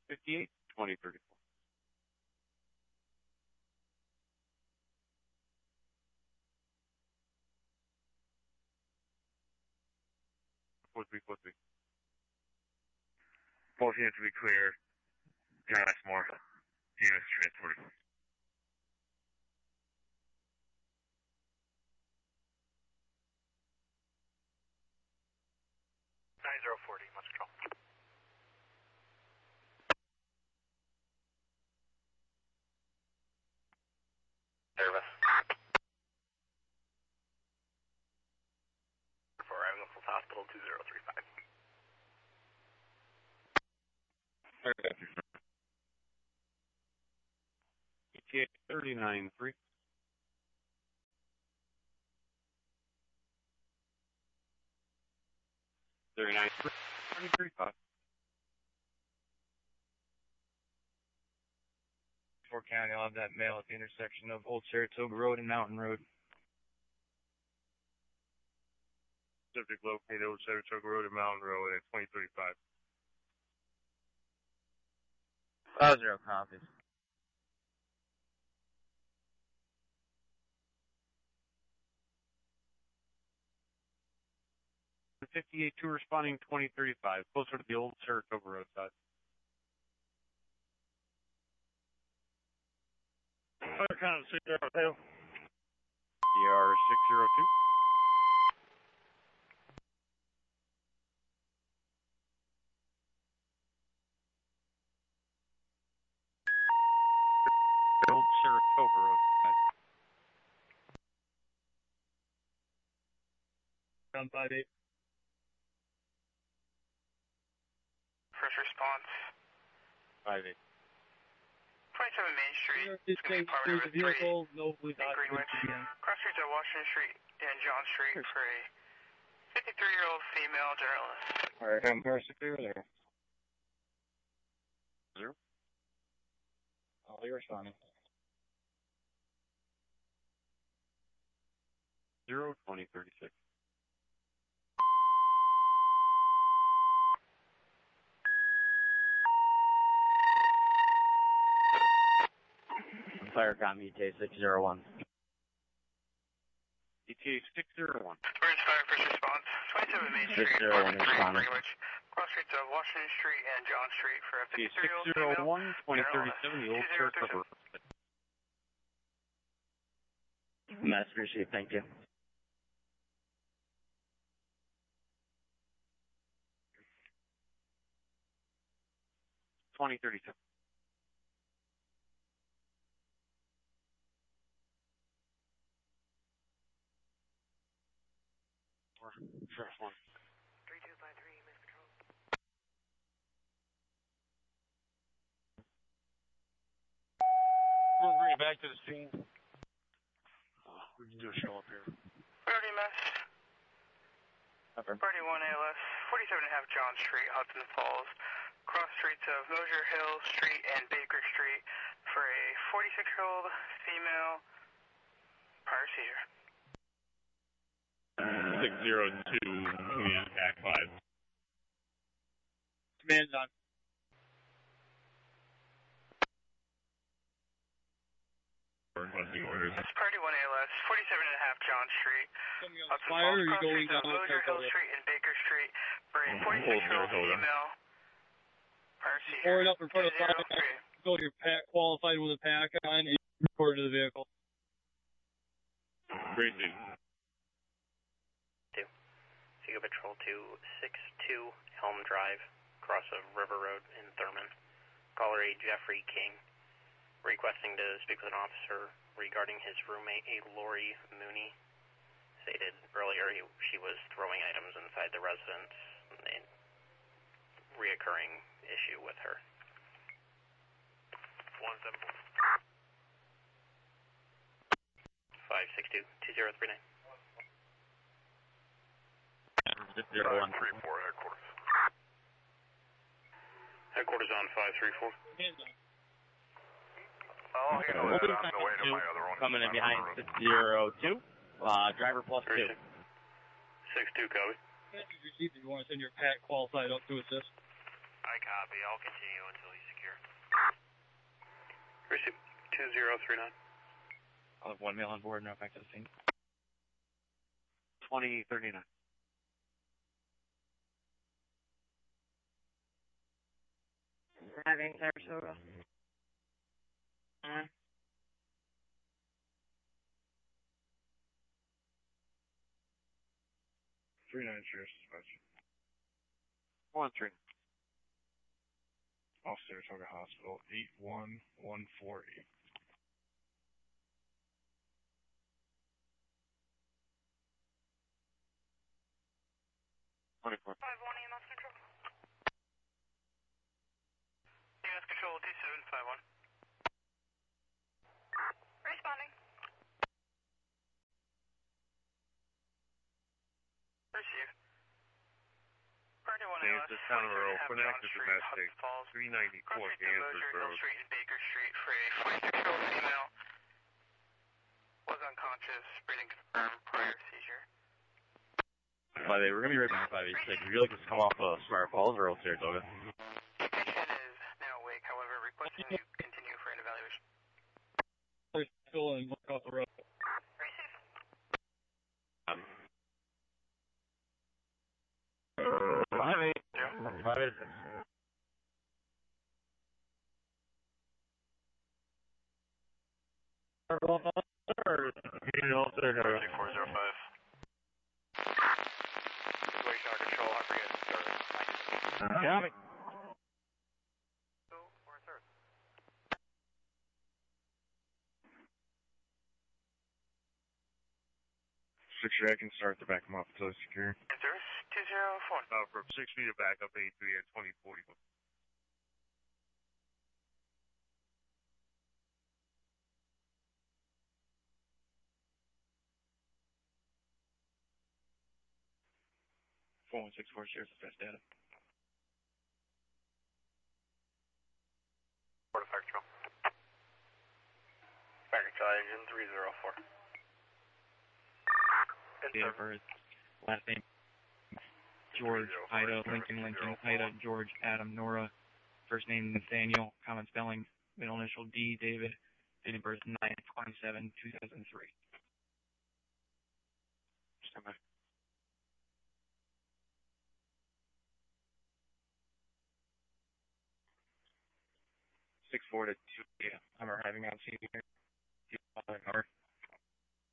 58, 2034. 4343. Both units will be clear. John Westmore, units transported. 9040, let's go. Service. For Ramsey Hospital 2035. ETA 39-3. 39-3. 33-5. Fort County, I'll have that mail at the intersection of Old Saratoga Road and Mountain Road. Subject located Old Saratoga Road and Mountain Road at 2035. 50 copies. The 58-2 responding 2035, closer to the Old Saratoga Road side. Kind of 602. ER 602. Old Saratoga Road side. Down 58. First response. 58. 27 Main Street. It's going to be part of the vehicle, no police Greenwich. Cross streets at Washington Street and John Street for a 53-year-old female journalist. Alright, I'm perfect there. 0. Oh, you're responding. 0, 2036. Firecom ETA 601. ETA 601. Orange Fire first response. 27 Main Street. 601 responding. Greenwich. Cross streets of Washington Street and John Street for a 53-year-old female 601, 2037, the Old Saratoga Road. Message received, thank you. $20.37. First one. 3253, Miss Control. We'll bring it back to the scene. We can do a show up here. Priority mess. Priority 1 ALS. 47.5 John Street, Hudson Falls. Cross streets of Mosier Hill Street and Baker Street for a 46-year-old female. Prior seizure. 602, Command Pack 5. Command's on. Requesting orders. Priority 1 ALS, 47.5 John Street. Coming on fire, or are you going down Mosier Hill Street and Baker Street for a 46-year-old female. Prior seizure. Pouring up in front of the fire. Go your pack qualified with a pack on and report to the vehicle. Great news. Seago Patrol 262 Helm Drive, cross of River Road in Thurman. Caller A. Jeffrey King, requesting to speak with an officer regarding his roommate, A. Lori Mooney. Stated earlier she was throwing items inside the residence, a reoccurring issue with her. 562-2039. 534 headquarters. Headquarters on 534. I'll handle that on the way to my other one. Coming in behind 602. Driver plus 2. 62, copy. Message received if you want to send your pack qualified up to assist. I copy. copy. I'll continue until he's secure. Receive 2039. I'll have 1 male on board and now back to the scene. 2039. Driving Saratoga. 39 Sheriff's Dispatch. 1-3. Off Saratoga Hospital, 81148. Twenty-four. 5-1 EMS Control. EMS Control 2751. Responding. Receive. Priority 1 James, ALS, this town row, 47.5 for an John active Street, domestic, Hudson Falls. 394 Cross streets of Kansas Moser Hill Road. Street and Baker Street for a 46-year-old female. Was unconscious, breathing confirmed, prior seizure. 5-8, we're going to be right back, 5-8-6. Would you like us to come off Smart Falls or Old Saratoga? Patient is now awake, however, requesting you continue for an evaluation. Please fill and look off the road. Receive. 5-8. 5-8-6. Old Saratoga. 6405. Situation under control, Humphrey is Copy. Sure, I can start to back them up until it's secure. There's 204. From 6 feet of backup, 83 at 2040. Four 164 Sheriff's Dispatch data. Port of Fire Control. Fire Control Engine 304. Date of birth, last name George, Ida, Lincoln, Ida, George, Adam, Nora, first name Nathaniel, common spelling, middle initial D, David, date of birth 9/27/2003. Stand by. 6-4 to 2. Yeah, I'm arriving on scene here. North.